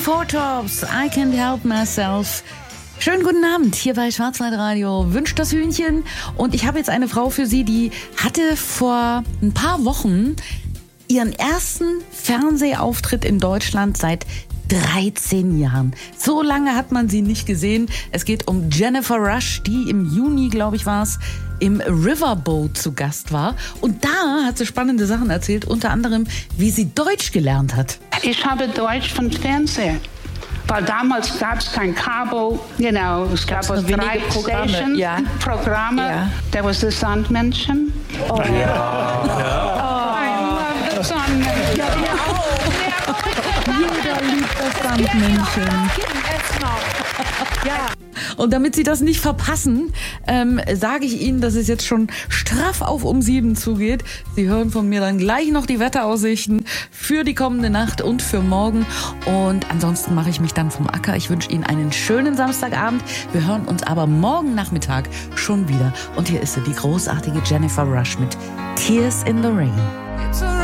Four Tops, I Can't Help Myself. Schönen guten Abend, hier bei Schwarzwaldradio wünscht das Hühnchen. Und ich habe jetzt eine Frau für Sie, die hatte vor ein paar Wochen ihren ersten Fernsehauftritt in Deutschland seit 13 Jahren. So lange hat man sie nicht gesehen. Es geht um Jennifer Rush, die im Juni, glaube ich, war es, im Riverboat zu Gast war. Und da hat sie spannende Sachen erzählt, unter anderem, wie sie Deutsch gelernt hat. Ich habe Deutsch vom Fernseher. Weil damals gab es kein Kabel, es gab drei Programme. Ja. Ja. There was the Sandmännchen. Oh. Ja. I love the Sandmännchen. Jeder liebt das Sandmännchen. Ja. Und damit Sie das nicht verpassen, sage ich Ihnen, dass es jetzt schon straff auf um 7 zugeht. Sie hören von mir dann gleich noch die Wetteraussichten für die kommende Nacht und für morgen. Und ansonsten mache ich mich dann vom Acker. Ich wünsche Ihnen einen schönen Samstagabend. Wir hören uns aber morgen Nachmittag schon wieder. Und hier ist sie, die großartige Jennifer Rush mit Tears in the Rain.